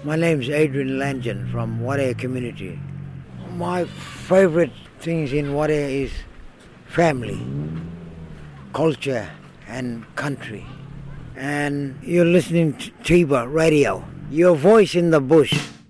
My name is Adrian Langen from Warea community. My favorite things in Warea is family, culture and country. And you're listening to Tiba Radio, your voice in the bush.